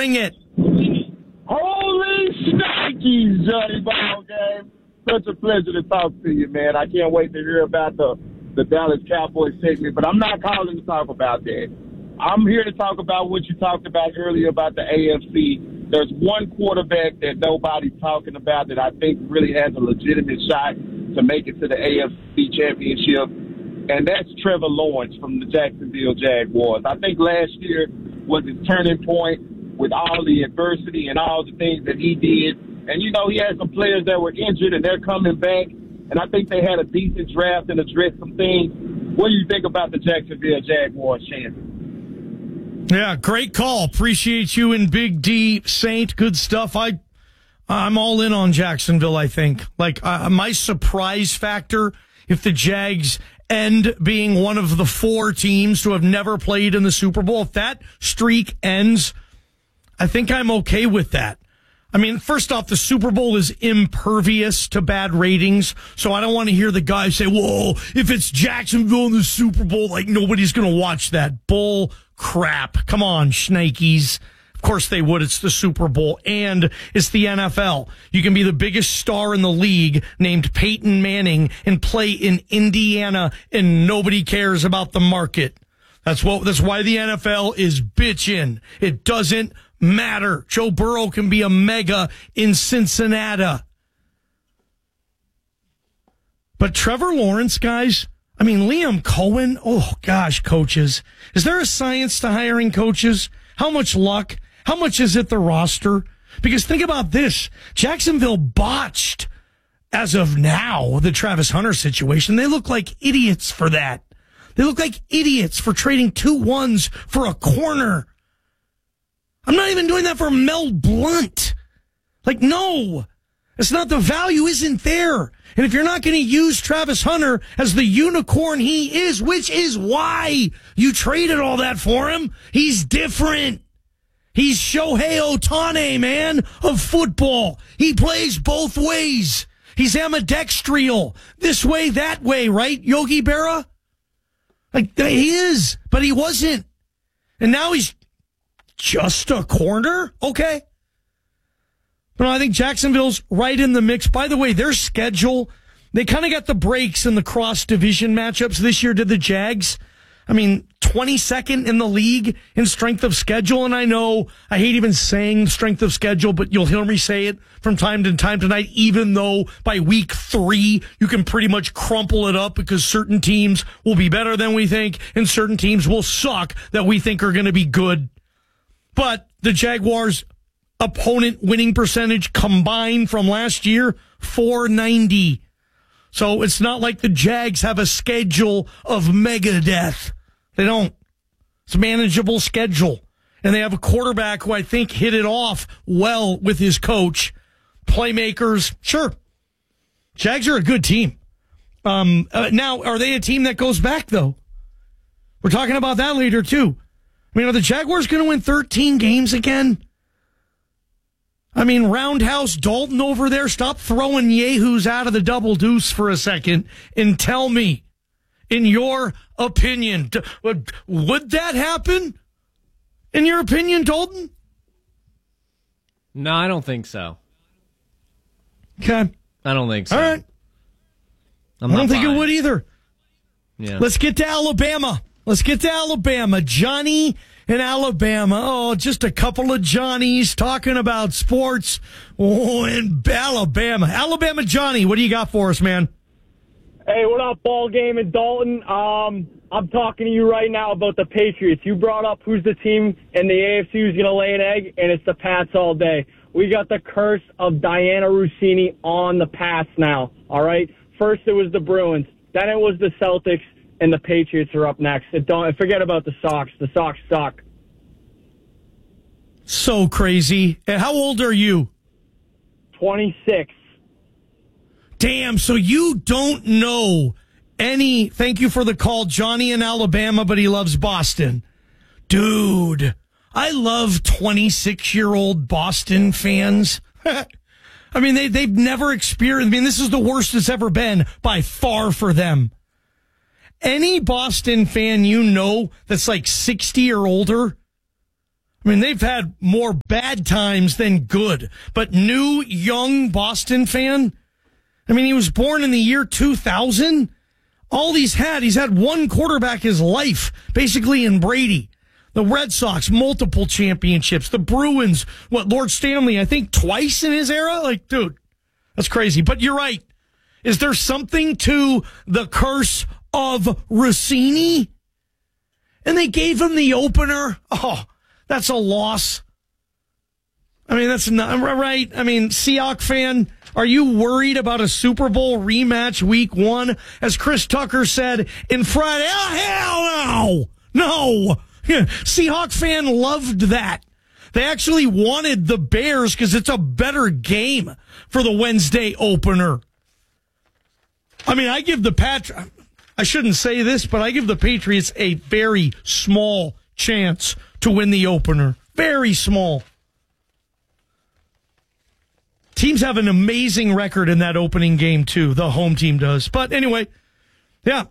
Bring it. Holy shnikes, Johnny Ball Game. Such a pleasure to talk to you, man. I can't wait to hear about the Dallas Cowboys segment, but I'm not calling to talk about that. I'm here to talk about what you talked about earlier about the AFC. There's one quarterback that nobody's talking about that I think really has a legitimate shot to make it to the AFC Championship, and that's Trevor Lawrence from the Jacksonville Jaguars. I think last year was his turning point with all the adversity and all the things that he did. And, you know, he had some players that were injured, and they're coming back. And I think they had a decent draft and addressed some things. What do you think about the Jacksonville Jaguars, Shannon? Yeah, great call. Appreciate you and Big D, Saint. Good stuff. I'm all in on Jacksonville, I think. Like, my surprise factor, if the Jags end being one of the 4 teams to have never played in the Super Bowl, if that streak ends, I think I'm okay with that. I mean, first off, the Super Bowl is impervious to bad ratings, so I don't want to hear the guys say, whoa, if it's Jacksonville in the Super Bowl, like nobody's going to watch that. Bull crap. Come on, shnikes. Of course they would. It's the Super Bowl, and it's the NFL. You can be the biggest star in the league named Peyton Manning and play in Indiana, and nobody cares about the market. That's why the NFL is bitching. It doesn't matter. Joe Burrow can be a mega in Cincinnati. But Trevor Lawrence, guys, I mean, Liam Cohen, oh gosh, coaches. Is there a science to hiring coaches? How much luck? How much is it the roster? Because think about this. Jacksonville botched, as of now, the Travis Hunter situation. They look like idiots for that. They look like idiots for trading 2 ones for a corner. I'm not even doing that for Mel Blount. Like, no. It's not, the value isn't there. And if you're not going to use Travis Hunter as the unicorn he is, which is why you traded all that for him, he's different. He's Shohei Ohtani, man, of football. He plays both ways. He's ambidextrial. This way, that way, right, Yogi Berra? Like, he is, but he wasn't. And now he's just a corner? Okay. But I think Jacksonville's right in the mix. By the way, their schedule, they kind of got the breaks in the cross-division matchups this year, did the Jags. I mean, 22nd in the league in strength of schedule. And I know I hate even saying strength of schedule, but you'll hear me say it from time to time tonight, even though by week 3, you can pretty much crumple it up because certain teams will be better than we think and certain teams will suck that we think are going to be good. But the Jaguars' opponent winning percentage combined from last year, 490. So it's not like the Jags have a schedule of Megadeth. They don't. It's a manageable schedule. And they have a quarterback who I think hit it off well with his coach. Playmakers, sure. Jags are a good team. Now, are they a team that goes back, though? We're talking about that later, too. I mean, are the Jaguars going to win 13 games again? I mean, Roundhouse Dalton over there, stop throwing yahoos out of the double deuce for a second and tell me, in your opinion, would that happen? In your opinion, Dalton? No, I don't think so. Okay. I don't think so. All right. I don't think it would either. Yeah. Let's get to Alabama. Johnny in Alabama. Oh, just a couple of Johnnies talking about sports. Oh, in Alabama. Alabama Johnny, what do you got for us, man? Hey, what up, ball game in Dalton? I'm talking to you right now about the Patriots. You brought up who's the team in the AFC who's going to lay an egg, and it's the Pats all day. We got the curse of Diana Rossini on the Pats now, all right? First it was the Bruins, then it was the Celtics, and the Patriots are up next. Forget about the Sox. The Sox suck. So crazy. And how old are you? 26. Damn, so you don't know any... Thank you for the call, Johnny in Alabama, but he loves Boston. Dude, I love 26-year-old Boston fans. I mean, they've never experienced... I mean, this is the worst it's ever been by far for them. Any Boston fan you know that's like 60 or older, I mean, they've had more bad times than good. But new, young Boston fan, I mean, he was born in the year 2000. All he's had one quarterback his life, basically in Brady. The Red Sox, multiple championships. The Bruins, Lord Stanley, I think twice in his era? Like, dude, that's crazy. But you're right. Is there something to the curse of Rossini? And they gave him the opener. Oh, that's a loss. I mean, that's not right. I mean, Seahawks fan, are you worried about a Super Bowl rematch week 1? As Chris Tucker said in Friday, oh, hell no. Seahawks fan loved that. They actually wanted the Bears because it's a better game for the Wednesday opener. I mean, I shouldn't say this, but I give the Patriots a very small chance to win the opener. Very small. Teams have an amazing record in that opening game, too. The home team does. But anyway, yeah.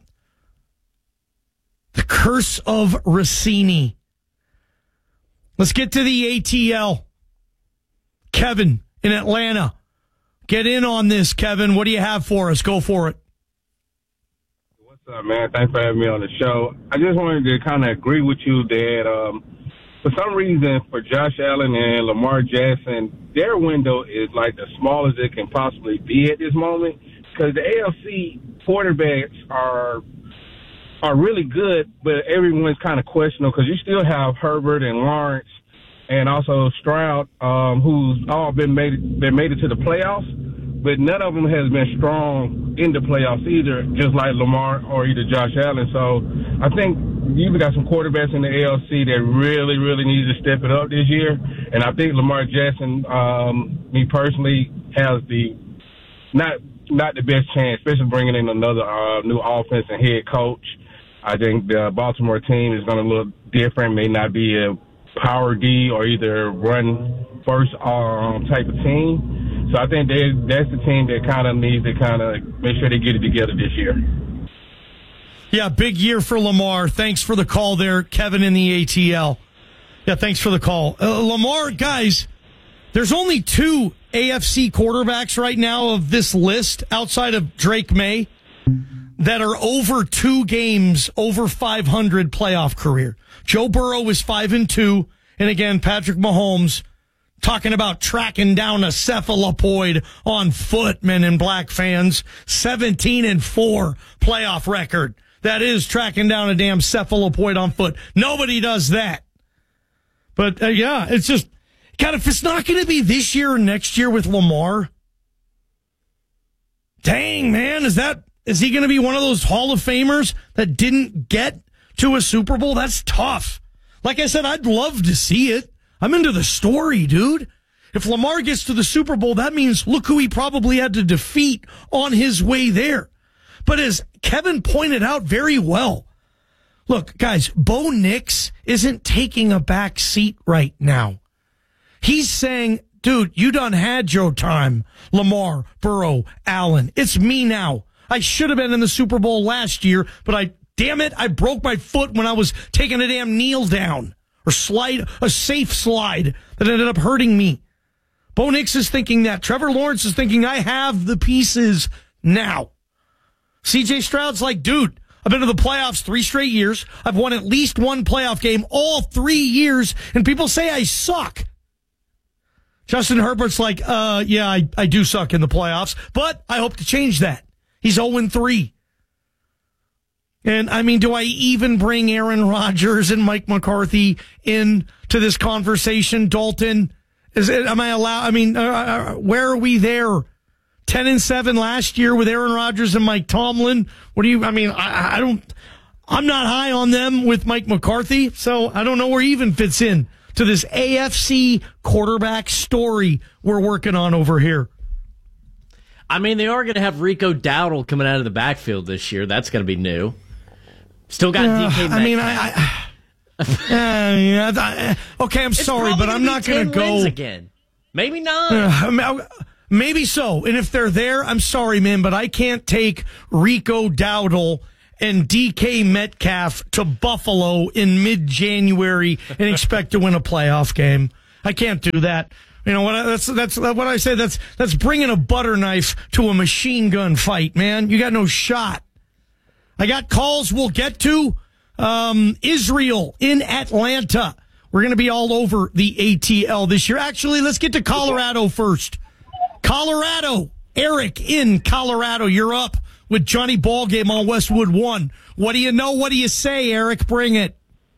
The curse of Rossini. Let's get to the ATL. Kevin in Atlanta. Get in on this, Kevin. What do you have for us? Go for it. What's up, man? Thanks for having me on the show. I just wanted to kind of agree with you that for some reason, for Josh Allen and Lamar Jackson, their window is like the smallest it can possibly be at this moment because the AFC quarterbacks are really good, but everyone's kind of questionable because you still have Herbert and Lawrence and also Stroud, who's all been made it to the playoffs, but none of them has been strong in the playoffs either, just like Lamar or either Josh Allen. So I think you've got some quarterbacks in the AFC that really, really need to step it up this year, and I think Lamar Jackson, me personally, has the not the best chance, especially bringing in another new offense and head coach. I think the Baltimore team is going to look different, may not be a power D or either run first type of team. So I think that's the team that kind of needs to kind of make sure they get it together this year. Yeah, big year for Lamar. Thanks for the call there, Kevin in the ATL. Yeah, thanks for the call. Lamar, guys, there's only 2 AFC quarterbacks right now of this list outside of Drake May that are over 2 games, over 500 playoff career. Joe Burrow is 5-2. And again, Patrick Mahomes talking about tracking down a cephalopoid on foot, men in black fans. 17-4 playoff record. That is tracking down a damn cephalopoid on foot. Nobody does that. But yeah, it's just, God, if it's not going to be this year or next year with Lamar, dang, man, is he going to be one of those Hall of Famers that didn't get to a Super Bowl? That's tough. Like I said, I'd love to see it. I'm into the story, dude. If Lamar gets to the Super Bowl, that means look who he probably had to defeat on his way there. But as Kevin pointed out very well, look, guys, Bo Nix isn't taking a back seat right now. He's saying, dude, you done had your time, Lamar, Burrow, Allen. It's me now. I should have been in the Super Bowl last year, but I broke my foot when I was taking a damn kneel down or a safe slide that ended up hurting me. Bo Nix is thinking that. Trevor Lawrence is thinking, I have the pieces now. CJ Stroud's like, dude, I've been to the playoffs 3 straight years. I've won at least 1 playoff game all 3 years, and people say I suck. Justin Herbert's like, yeah, I do suck in the playoffs, but I hope to change that. He's 0-3. And, I mean, do I even bring Aaron Rodgers and Mike McCarthy into this conversation, Dalton? Am I allowed? I mean, where are we there? 10-7 last year with Aaron Rodgers and Mike Tomlin. I'm not high on them with Mike McCarthy, so I don't know where he even fits in to this AFC quarterback story we're working on over here. I mean, they are going to have Rico Dowdle coming out of the backfield this year. That's going to be new. Still got DK Metcalf. Okay, I'm sorry, but I'm not going to go again. Maybe not. Maybe so. And if they're there, I'm sorry, man, but I can't take Rico Dowdle and DK Metcalf to Buffalo in mid-January and expect to win a playoff game. I can't do that. You know what? That's what I say. That's bringing a butter knife to a machine gun fight, man. You got no shot. I got calls we'll get to. Israel in Atlanta. We're going to be all over the ATL this year. Actually, let's get to Colorado first. Colorado. Eric in Colorado. You're up with Johnny Ballgame on Westwood One. What do you know? What do you say, Eric? Bring it.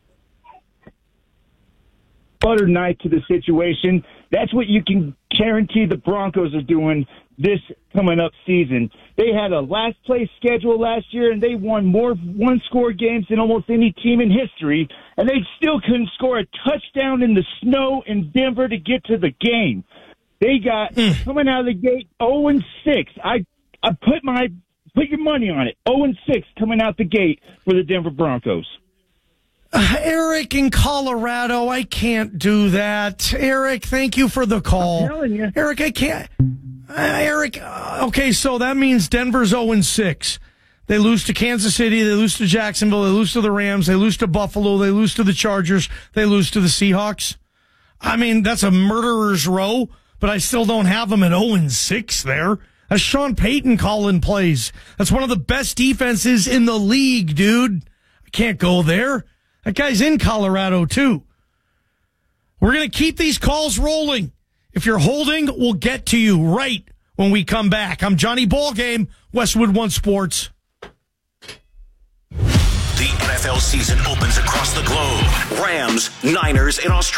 Butter knife to the situation. That's what you can guarantee the Broncos are doing this coming up season. They had a last place schedule last year, and they won more one-score games than almost any team in history, and they still couldn't score a touchdown in the snow in Denver to get to the game. They got coming out of the gate 0-6. I put your money on it. 0-6 coming out the gate for the Denver Broncos. Eric in Colorado, I can't do that. Eric, thank you for the call. I'm telling you. Eric, I can't. Eric, okay, so that means Denver's 0-6. They lose to Kansas City, they lose to Jacksonville, they lose to the Rams, they lose to Buffalo, they lose to the Chargers, they lose to the Seahawks. I mean, that's a murderer's row, but I still don't have them at 0-6 there. That's Sean Payton calling plays. That's one of the best defenses in the league, dude. I can't go there. That guy's in Colorado, too. We're going to keep these calls rolling. If you're holding, we'll get to you right when we come back. I'm Johnny Ballgame, Westwood One Sports. The NFL season opens across the globe. Rams, Niners in Australia.